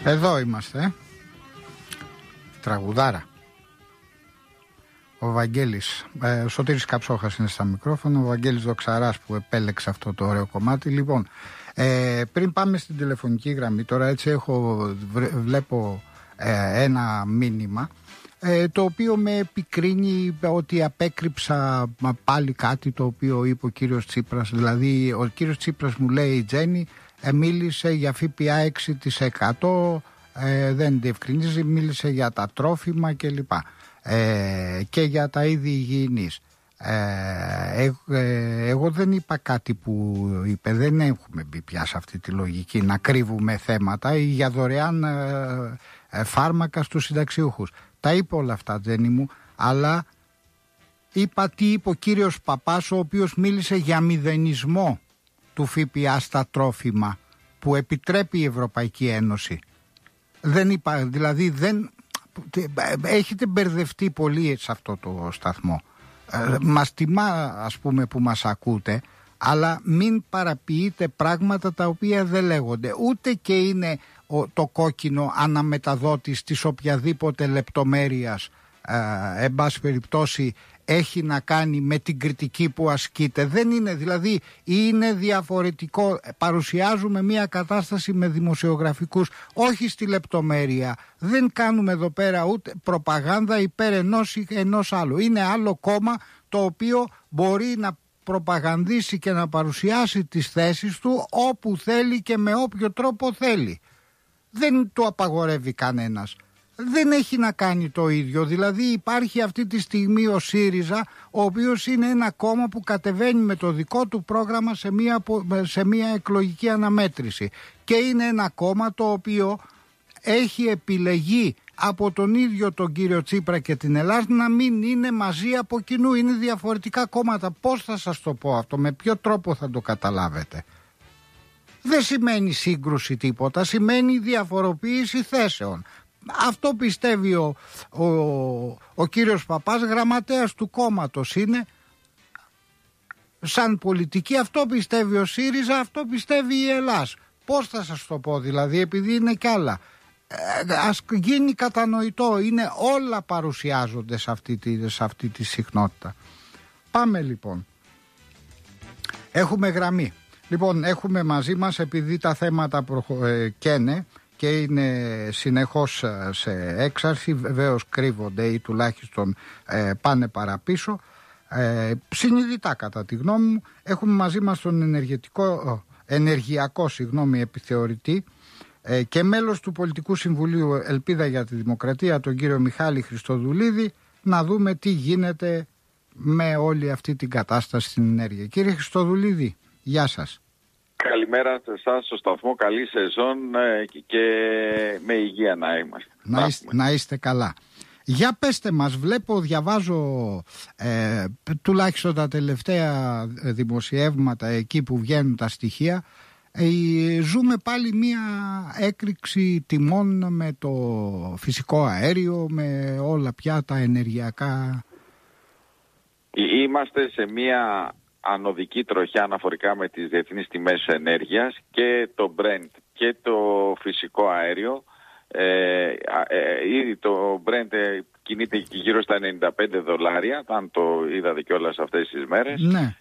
Εδώ είμαστε. Τραγουδάρα. Ο Βαγγέλης, ο Σωτήρης Καψόχας είναι στα μικρόφωνα, ο Βαγγέλης Δοξαράς που επέλεξε αυτό το ωραίο κομμάτι. Λοιπόν, πριν πάμε στην τηλεφωνική γραμμή, τώρα έτσι βλέπω ένα μήνυμα το οποίο με επικρίνει ότι απέκρυψα πάλι κάτι το οποίο είπε ο κύριος Τσίπρας. Δηλαδή ο κύριος Τσίπρας μου λέει, η Τζέννη μίλησε για ΦΠΑ 6%, δεν διευκρινίζει, μίλησε για τα τρόφιμα κλπ. Και για τα είδη υγιεινής. Εγώ δεν είπα κάτι που είπε, δεν έχουμε μπει πια σε αυτή τη λογική να κρύβουμε θέματα ή για δωρεάν φάρμακα στους συνταξιούχους. Τα είπε όλα αυτά, Τζέννη μου, αλλά είπα τι είπε ο κύριος Παπάς, ο οποίος μίλησε για μηδενισμό του ΦΠΑ στα τρόφιμα που επιτρέπει η Ευρωπαϊκή Ένωση. Δεν είπα, δηλαδή δεν... Έχετε μπερδευτεί πολύ σε αυτό το σταθμό. Μας τιμά, ας πούμε, που μας ακούτε, αλλά μην παραποιείτε πράγματα τα οποία δεν λέγονται. Ούτε και είναι το κόκκινο αναμεταδότης της οποιαδήποτε λεπτομέρειας, εν πάση περιπτώσει, έχει να κάνει με την κριτική που ασκείται. Δεν είναι, δηλαδή είναι διαφορετικό. Παρουσιάζουμε μια κατάσταση με δημοσιογραφικούς, όχι στη λεπτομέρεια. Δεν κάνουμε εδώ πέρα ούτε προπαγάνδα υπέρ ενός άλλου. Είναι άλλο κόμμα το οποίο μπορεί να προπαγανδίσει και να παρουσιάσει τις θέσεις του όπου θέλει και με όποιο τρόπο θέλει. Δεν το απαγορεύει κανένας. Δεν έχει να κάνει το ίδιο. Δηλαδή υπάρχει αυτή τη στιγμή ο ΣΥΡΙΖΑ, ο οποίος είναι ένα κόμμα που κατεβαίνει με το δικό του πρόγραμμα σε μια εκλογική αναμέτρηση. Και είναι ένα κόμμα το οποίο έχει επιλεγεί από τον ίδιο τον κύριο Τσίπρα και την Ελλάδα να μην είναι μαζί από κοινού. Είναι διαφορετικά κόμματα. Πώς θα σας το πω αυτό, με ποιο τρόπο θα το καταλάβετε? Δεν σημαίνει σύγκρουση τίποτα, σημαίνει διαφοροποίηση θέσεων. Αυτό πιστεύει ο κύριος Παπάς, γραμματέας του κόμματος είναι. Σαν πολιτική αυτό πιστεύει ο ΣΥΡΙΖΑ, αυτό πιστεύει η Ελλάς. Πώς θα σας το πω, δηλαδή, επειδή είναι κι άλλα. Ας γίνει κατανοητό, είναι όλα παρουσιάζονται σε αυτή τη συχνότητα. Πάμε λοιπόν. Έχουμε γραμμή. Λοιπόν, έχουμε μαζί μας, επειδή τα θέματα καίνε και είναι συνεχώς σε έξαρση, βεβαίως κρύβονται ή τουλάχιστον πάνε παραπίσω, συνειδητά κατά τη γνώμη μου. Έχουμε μαζί μας τον ενεργειακό επιθεωρητή και μέλος του Πολιτικού Συμβουλίου Ελπίδα για τη Δημοκρατία, τον κύριο Μιχάλη Χριστοδουλίδη, να δούμε τι γίνεται με όλη αυτή την κατάσταση στην ενέργεια. Κύριε Χριστοδουλίδη, γεια σας. Καλημέρα σε εσάς στο σταθμό, καλή σεζόν και με υγεία να είμαστε. Να είστε καλά. Για πέστε μας, διαβάζω τουλάχιστον τα τελευταία δημοσιεύματα εκεί που βγαίνουν τα στοιχεία. Ζούμε πάλι μία έκρηξη τιμών με το φυσικό αέριο, με όλα πια τα ενεργειακά. Είμαστε σε μία ανωδική τροχιά αναφορικά με τις διεθνείς τιμές ενέργειας και το Brent και το φυσικό αέριο. Ήδη το Brent κινείται γύρω στα $95, αν το είδατε κιόλας αυτές τις μέρες. Ναι.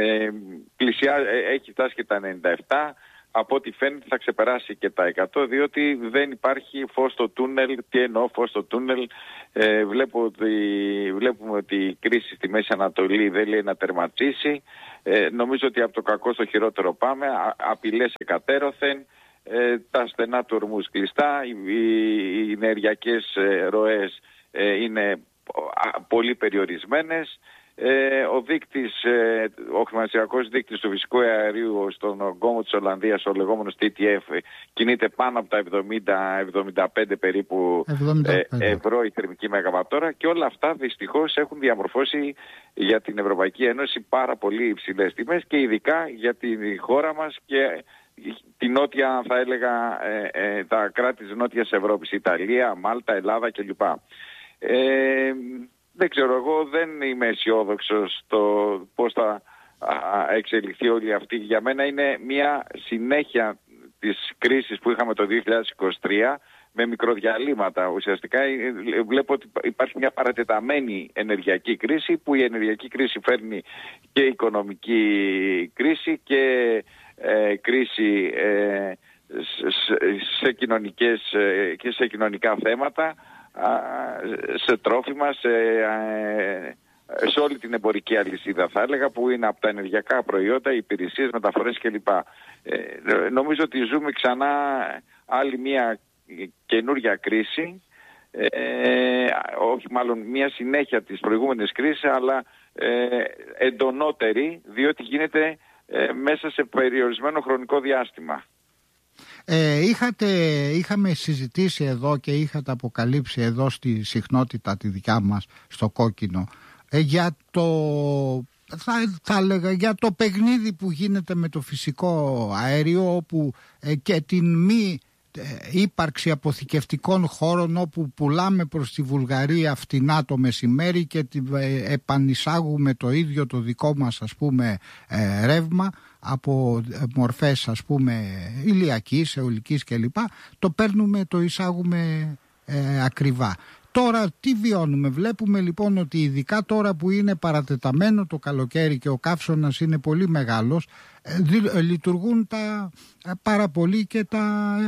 Έχει φτάσει και τα 97. Από ό,τι φαίνεται θα ξεπεράσει και τα 100, διότι δεν υπάρχει φως στο τούνελ. Τι εννοώ φως στο τούνελ? Βλέπουμε ότι η κρίση στη Μέση Ανατολή δεν λέει να τερματίσει. Νομίζω ότι από το κακό στο χειρότερο πάμε. Απειλές εκατέρωθεν, τα στενά του Ορμούς κλειστά, οι ενεργειακές ροές είναι πολύ περιορισμένες. Ο χρηματιστηριακός δείκτης του φυσικού αερίου στον κόμμα της Ολλανδίας, ο λεγόμενος TTF, κινείται πάνω από τα 70-75 περίπου ευρώ η θερμική μεγαβατόρα, και όλα αυτά δυστυχώς έχουν διαμορφώσει για την Ευρωπαϊκή Ένωση πάρα πολύ υψηλές τιμές, και ειδικά για τη χώρα μας και την νότια, θα έλεγα, τα κράτη της Νότιας Ευρώπης, Ιταλία, Μάλτα, Ελλάδα κλπ. Δεν ξέρω, εγώ δεν είμαι αισιόδοξος στο πώς θα εξελιχθεί όλη αυτή. Για μένα είναι μια συνέχεια της κρίσης που είχαμε το 2023 με μικροδιαλύματα. Ουσιαστικά βλέπω ότι υπάρχει μια παρατεταμένη ενεργειακή κρίση, που η ενεργειακή κρίση φέρνει και οικονομική κρίση και κρίση σε κοινωνικές και σε κοινωνικά θέματα, σε τρόφιμα, σε όλη την εμπορική αλυσίδα, θα έλεγα, που είναι από τα ενεργειακά προϊόντα, υπηρεσίες, μεταφορές κλπ. Νομίζω ότι ζούμε ξανά άλλη μια καινούρια κρίση, όχι μάλλον μια συνέχεια της προηγούμενης κρίσης, αλλά εντονότερη, διότι γίνεται μέσα σε περιορισμένο χρονικό διάστημα. Είχαμε συζητήσει εδώ και είχατε αποκαλύψει εδώ στη συχνότητα τη δικιά μας στο Κόκκινο για θα έλεγα για το παιχνίδι που γίνεται με το φυσικό αέριο, όπου και την μη ύπαρξη αποθηκευτικών χώρων, όπου πουλάμε προς τη Βουλγαρία φτηνά το μεσημέρι και επανεισάγουμε το ίδιο το δικό μας, ας πούμε, ρεύμα από μορφές, ας πούμε, ηλιακής, αιωλικής κλπ. Το παίρνουμε, το εισάγουμε ακριβά. Τώρα τι βιώνουμε? Βλέπουμε λοιπόν ότι ειδικά τώρα που είναι παρατεταμένο το καλοκαίρι και ο καύσωνας είναι πολύ μεγάλος, λειτουργούν πάρα πολύ και τα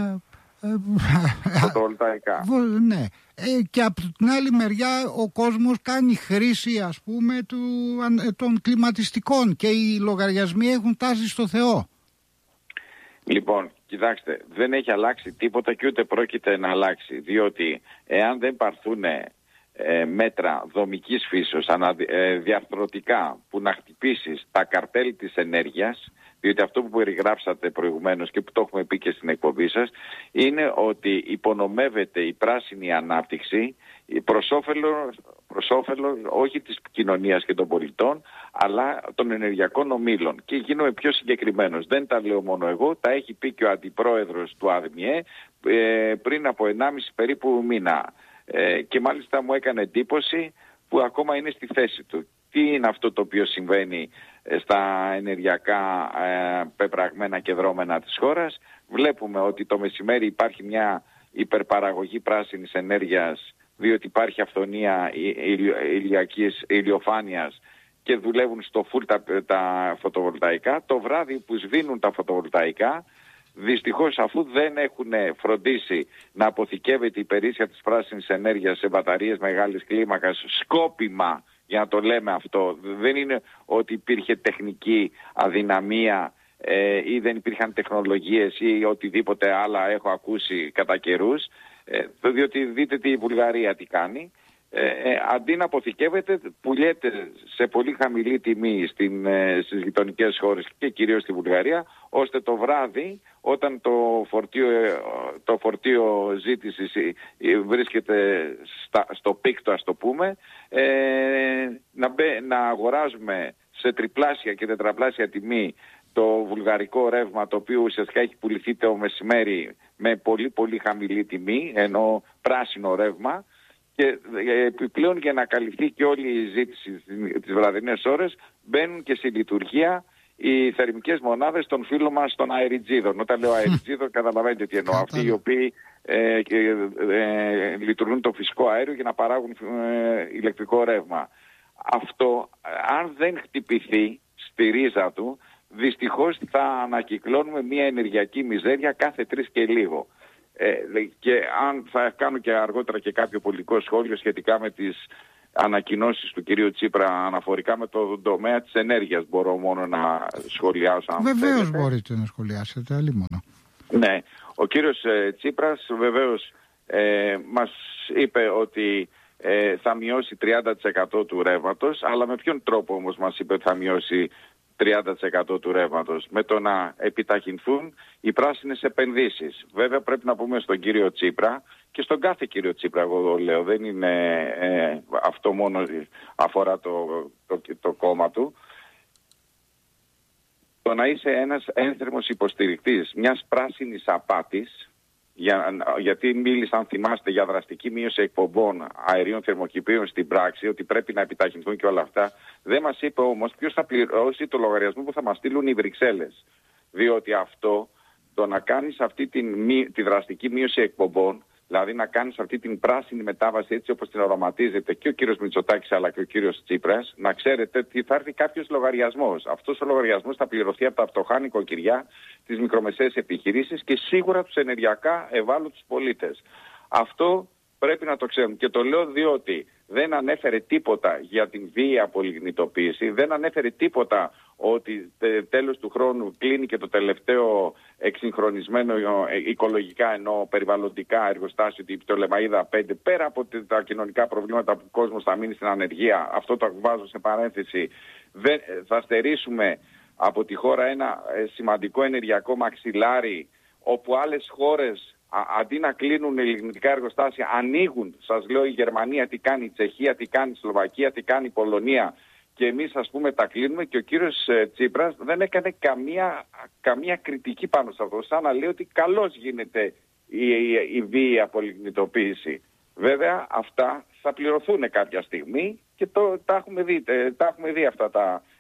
φωτοβολταϊκά. Ναι. Και από την άλλη μεριά ο κόσμος κάνει χρήση, ας πούμε, των κλιματιστικών και οι λογαριασμοί έχουν τάσει στο Θεό. Λοιπόν, κοιτάξτε, δεν έχει αλλάξει τίποτα και ούτε πρόκειται να αλλάξει, διότι εάν δεν πάρθουν μέτρα δομικής φύσεως, διαρθρωτικά, που να χτυπήσεις τα καρτέλ της ενέργειας, διότι αυτό που περιγράψατε προηγουμένως και που το έχουμε πει και στην εκπομπή σας, είναι ότι υπονομεύεται η πράσινη ανάπτυξη προς όφελος όχι της κοινωνίας και των πολιτών, αλλά των ενεργειακών ομίλων. Και γίνομαι πιο συγκεκριμένος. Δεν τα λέω μόνο εγώ, τα έχει πει και ο αντιπρόεδρος του ΑΔΜΙΕ πριν από 1,5 περίπου μήνα. Και μάλιστα μου έκανε εντύπωση που ακόμα είναι στη θέση του. Τι είναι αυτό το οποίο συμβαίνει στα ενεργειακά πεπραγμένα και δρόμενα της χώρας? Βλέπουμε ότι το μεσημέρι υπάρχει μια υπερπαραγωγή πράσινης ενέργειας, διότι υπάρχει αυθονία ηλιοφάνειας και δουλεύουν στο φουλ τα φωτοβολταϊκά. Το βράδυ που σβήνουν τα φωτοβολταϊκά, δυστυχώς, αφού δεν έχουν φροντίσει να αποθηκεύεται η περίσσια της πράσινης ενέργειας σε μπαταρίες μεγάλης κλίμακας, σκόπιμα, για να το λέμε αυτό, δεν είναι ότι υπήρχε τεχνική αδυναμία ή δεν υπήρχαν τεχνολογίες ή οτιδήποτε άλλα έχω ακούσει κατά καιρούς, διότι δείτε τη Βουλγαρία τι κάνει. Αντί να αποθηκεύεται, πουλιέται σε πολύ χαμηλή τιμή στις γειτονικές χώρες και κυρίως στη Βουλγαρία, ώστε το βράδυ, όταν το φορτίο ζήτησης βρίσκεται στο πίκτο, ας το πούμε, να αγοράζουμε σε τριπλάσια και τετραπλάσια τιμή το βουλγαρικό ρεύμα, το οποίο ουσιαστικά έχει πουληθεί το μεσημέρι με πολύ πολύ χαμηλή τιμή, ενώ πράσινο ρεύμα. Και επιπλέον, για να καλυφθεί και όλη η ζήτηση τις βραδινές ώρες, μπαίνουν και στη λειτουργία οι θερμικές μονάδες των φίλων μας των αεριτζίδων. Όταν λέω αεριτζίδων, καταλαβαίνετε τι εννοώ. Αυτοί οι οποίοι λειτουργούν το φυσικό αέριο για να παράγουν ηλεκτρικό ρεύμα. Αυτό, αν δεν χτυπηθεί στη ρίζα του, δυστυχώς θα ανακυκλώνουμε μια ενεργειακή μιζέρια κάθε 3 και λίγο. Και αν θα κάνω και αργότερα και κάποιο πολιτικό σχόλιο σχετικά με τις ανακοινώσεις του κυρίου Τσίπρα αναφορικά με το τομέα της ενέργειας, μπορώ μόνο να σχολιάσω. Βεβαίως μπορείτε να σχολιάσετε, αλλήμωνα. Ναι, ο κύριος Τσίπρας βεβαίως μας είπε ότι θα μειώσει 30% του ρεύματος, αλλά με ποιον τρόπο όμως μας είπε ότι θα μειώσει 30% του ρεύματος? Με το να επιταχυνθούν οι πράσινες επενδύσεις. Βέβαια πρέπει να πούμε στον κύριο Τσίπρα και στον κάθε κύριο Τσίπρα, εγώ το λέω, δεν είναι αυτό μόνο αφορά το κόμμα του, το να είσαι ένας ένθερμος υποστηρικτής μιας πράσινης απάτης, γιατί μίλησαν, θυμάστε, για δραστική μείωση εκπομπών αερίων θερμοκηπίων στην πράξη, ότι πρέπει να επιταχυνθούν και όλα αυτά. Δεν μας είπε όμως ποιος θα πληρώσει το λογαριασμό που θα μας στείλουν οι Βρυξέλλες. Διότι αυτό το να κάνεις αυτή τη δραστική μείωση εκπομπών, δηλαδή να κάνεις αυτή την πράσινη μετάβαση έτσι όπως την οραματίζεται και ο κύριος Μητσοτάκης αλλά και ο κύριος Τσίπρας, να ξέρετε ότι θα έρθει κάποιος λογαριασμός. Αυτός ο λογαριασμός θα πληρωθεί από τα φτωχά νοικοκυριά, τις μικρομεσαίες επιχειρήσεις και σίγουρα τους ενεργειακά ευάλωτους πολίτες. Αυτό πρέπει να το ξέρουμε. Και το λέω διότι δεν ανέφερε τίποτα για την βίαια απολιγνητοποίηση, δεν ανέφερε τίποτα ότι τέλος του χρόνου κλείνει και το τελευταίο εξυγχρονισμένο οικολογικά ενώ περιβαλλοντικά εργοστάσιο την Πτολεμαΐδα 5, πέρα από τα κοινωνικά προβλήματα που ο κόσμος θα μείνει στην ανεργία, αυτό το βάζω σε παρένθεση, θα στερήσουμε από τη χώρα ένα σημαντικό ενεργειακό μαξιλάρι, όπου άλλες χώρες αντί να κλείνουν λιγνητικά εργοστάσια ανοίγουν. Σας λέω η Γερμανία τι κάνει, η Τσεχία τι κάνει, η Σλοβακία τι κάνει, η Πολωνία, και εμείς ας πούμε τα κλείνουμε. Και ο κύριος Τσίπρας δεν έκανε καμία κριτική πάνω σε αυτό, σαν να λέει ότι καλώς γίνεται η βίαια απολιγνητοποίηση. Βέβαια αυτά θα πληρωθούν κάποια στιγμή και τα έχουμε δει αυτά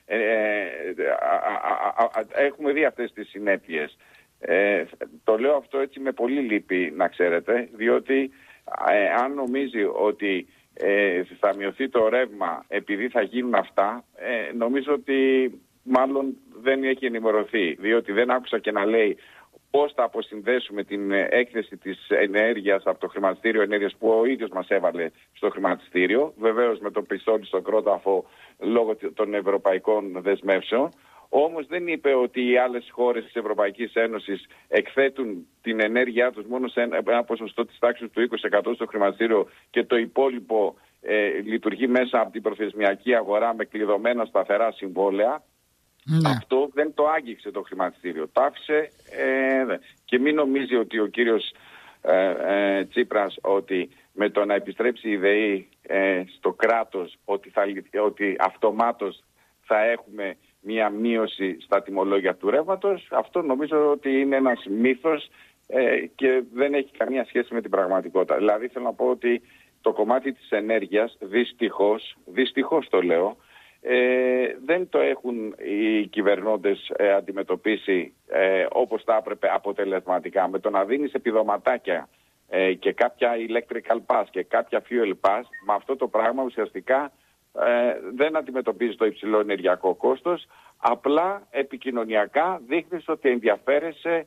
έχουμε δει αυτές τις συνέπειες. Το λέω αυτό έτσι με πολύ λύπη, να ξέρετε, διότι αν νομίζει ότι θα μειωθεί το ρεύμα επειδή θα γίνουν αυτά, νομίζω ότι μάλλον δεν έχει ενημερωθεί, διότι δεν άκουσα και να λέει πώς θα αποσυνδέσουμε την έκθεση της ενέργειας από το χρηματιστήριο ενέργειας που ο ίδιος μας έβαλε στο χρηματιστήριο, βεβαίως με το πιστόλι στον κρόταφο λόγω των ευρωπαϊκών δεσμεύσεων. Όμως δεν είπε ότι οι άλλες χώρες της Ευρωπαϊκής Ένωσης εκθέτουν την ενέργειά τους μόνο σε ένα ποσοστό της τάξης του 20% στο χρηματιστήριο και το υπόλοιπο λειτουργεί μέσα από την προθεσμιακή αγορά με κλειδωμένα σταθερά συμβόλαια. Ναι. Αυτό δεν το άγγιξε το χρηματιστήριο. Το άφησε και μην νομίζει ότι ο κύριος Τσίπρας ότι με το να επιστρέψει η ΔΕΗ στο κράτος ότι αυτομάτως θα έχουμε μία μείωση στα τιμολόγια του ρεύματος. Αυτό νομίζω ότι είναι ένας μύθος και δεν έχει καμία σχέση με την πραγματικότητα. Δηλαδή θέλω να πω ότι το κομμάτι της ενέργειας δυστυχώς το λέω, δεν το έχουν οι κυβερνώντες αντιμετωπίσει όπως θα έπρεπε αποτελεσματικά. Με το να δίνεις επιδοματάκια και κάποια electrical pass και κάποια fuel pass, με αυτό το πράγμα ουσιαστικά δεν αντιμετωπίζει το υψηλό ενεργειακό κόστος, απλά επικοινωνιακά δείχνεις ότι ενδιαφέρεσαι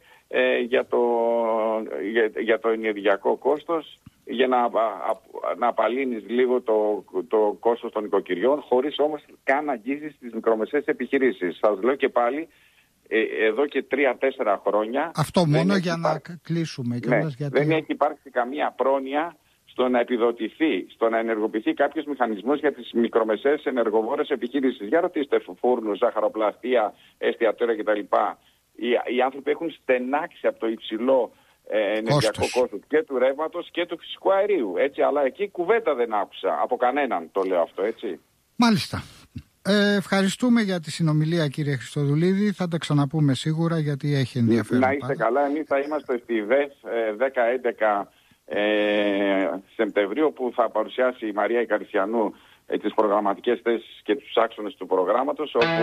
για το ενεργειακό κόστος, για να απαλύνεις λίγο το κόστος των οικοκυριών, χωρίς όμως καν να αγγίζεις τις μικρομεσαίες επιχειρήσεις. Σας λέω και πάλι, εδώ και 3-4 χρόνια... Αυτό μόνο για να κλείσουμε. Ναι, γιατί... Δεν έχει υπάρξει καμία πρόνοια στο να επιδοτηθεί, στο να ενεργοποιηθεί κάποιος μηχανισμός για τις μικρομεσαίες ενεργοβόρες επιχειρήσεις. Για ρωτήστε φούρνους, ζαχαροπλαστεία, εστιατόρια κτλ. Οι άνθρωποι έχουν στενάξει από το υψηλό ενεργειακό κόστος και του ρεύματος και του φυσικού αερίου. Έτσι, αλλά εκεί κουβέντα δεν άκουσα από κανέναν, το λέω αυτό, έτσι. Μάλιστα. Ευχαριστούμε για τη συνομιλία, κύριε Χριστοδουλίδη. Θα τα ξαναπούμε σίγουρα, γιατί έχει ενδιαφέρον. Να είστε καλά. Εμείς θα είμαστε στη ΔΕΘ 10-11 Σεπτεμβρίου, που θα παρουσιάσει η Μαρία Ικαριστιανού τις προγραμματικές θέσεις και τους άξονες του προγράμματος, όπου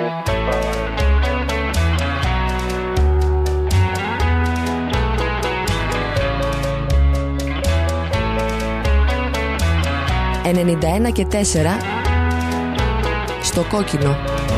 91 και 4 στο κόκκινο.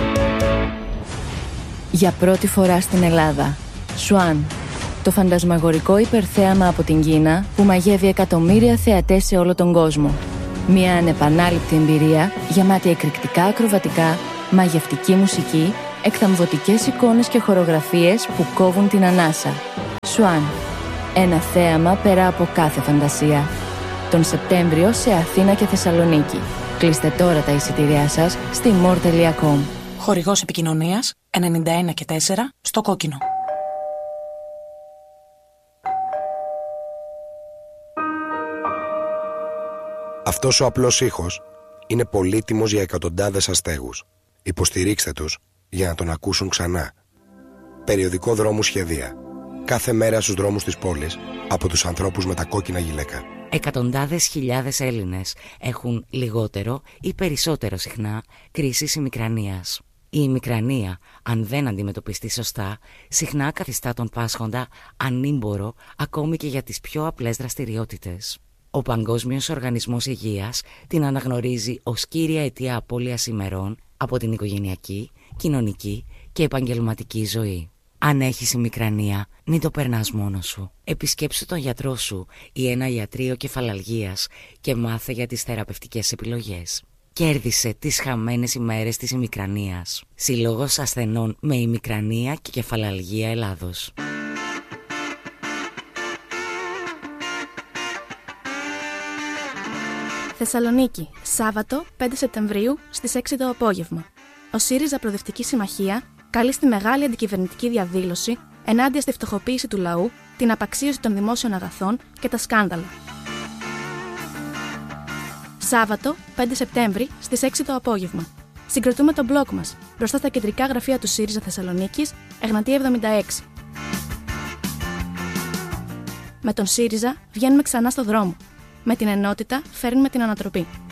Για πρώτη φορά στην Ελλάδα, Σουάν, το φαντασμαγορικό υπερθέαμα από την Κίνα που μαγεύει εκατομμύρια θεατές σε όλο τον κόσμο. Μια ανεπανάληπτη εμπειρία γεμάτη εκρηκτικά ακροβατικά, μαγευτική μουσική, εκθαμβωτικές εικόνες και χορογραφίες που κόβουν την ανάσα. Σουάν, ένα θέαμα πέρα από κάθε φαντασία. Τον Σεπτέμβριο σε Αθήνα και Θεσσαλονίκη. Κλείστε τώρα τα εισιτήριά σας στη more.com. Χορηγός επικοινωνίας 91 και 4 στο κόκκινο. Αυτός ο απλός ήχος είναι πολύτιμος για εκατοντάδες αστέγους. Υποστηρίξτε τους για να τον ακούσουν ξανά. Περιοδικό Δρόμου Σχεδία. Κάθε μέρα στους δρόμους της πόλης από τους ανθρώπους με τα κόκκινα γυλαίκα. Εκατοντάδες χιλιάδες Έλληνες έχουν λιγότερο ή περισσότερο συχνά κρίσεις ημικρανίας. Η ημικρανία, αν δεν αντιμετωπιστεί σωστά, συχνά καθιστά τον πάσχοντα ανήμπορο ακόμη και για τις πιο απλές δραστηριότητες. Ο Παγκόσμιος Οργανισμός Υγείας την αναγνωρίζει ως κύρια αιτία απώλειας ημερών από την οικογενειακή, κοινωνική και επαγγελματική ζωή. Αν έχεις ημικρανία, μην το περνάς μόνος σου. Επισκέψου τον γιατρό σου ή ένα ιατρείο κεφαλαλγίας και μάθε για τις θεραπευτικές επιλογές. Κέρδισε τις χαμένες ημέρες της ημικρανίας. Συλλόγος ασθενών με ημικρανία και κεφαλαλγία Ελλάδος. Θεσσαλονίκη, Σάββατο 5 Σεπτεμβρίου στις 6 το απόγευμα. Ο ΣΥΡΙΖΑ Προοδευτική Συμμαχία καλεί στη μεγάλη αντικυβερνητική διαδήλωση ενάντια στη φτωχοποίηση του λαού, την απαξίωση των δημόσιων αγαθών και τα σκάνδαλα. Σάββατο 5 Σεπτέμβρη στις 6 το απόγευμα. Συγκροτούμε τον μπλοκ μας μπροστά στα κεντρικά γραφεία του ΣΥΡΙΖΑ Θεσσαλονίκης, Εγνατία 76. Με τον ΣΥΡΙΖΑ βγαίνουμε ξανά στο δρόμο. Με την ενότητα φέρνουμε την ανατροπή.